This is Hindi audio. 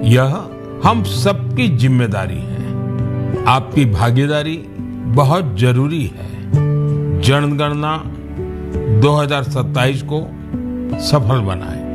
यह हम सबकी जिम्मेदारी है। आपकी भागीदारी बहुत जरूरी है। जनगणना 2027 को सफल बनाएं।